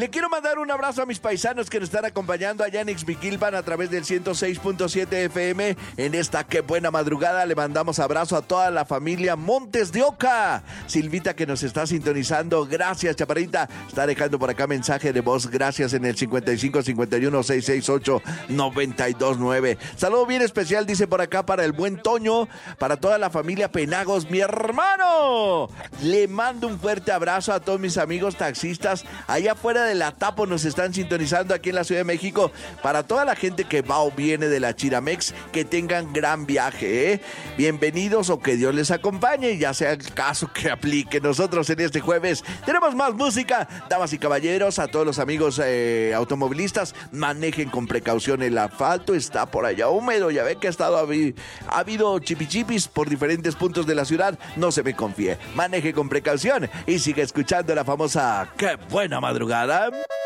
Le quiero mandar un abrazo a mis paisanos que nos están acompañando allá en Ixmiquilpan a través del 106.7 FM. En esta qué buena madrugada le mandamos abrazo a toda la familia Montes de Oca. Silvita que nos está sintonizando, gracias chaparrita. Está dejando por acá mensaje de voz, gracias en el 55 51 668 929. Saludo bien especial, dice por acá, para el buen Toño, para toda la familia Penagos, mi hermano. Le mando un fuerte abrazo a todos mis amigos taxistas. Allá afuera de la Tapo nos están sintonizando aquí en la Ciudad de México. Para toda la gente que va o viene de la Chiramex, que tengan gran viaje, ¿eh? Bienvenidos o que Dios les acompañe, ya sea el caso que aplique. Nosotros en este jueves tenemos más música. Damas y caballeros, a todos los amigos automovilistas, manejen con precaución. El asfalto está por allá húmedo, ya ve que ha habido chipichipis por diferentes puntos de la ciudad. No se me confíe, maneje con precaución y sigue escuchando la famosa ¡Qué buena madrugada!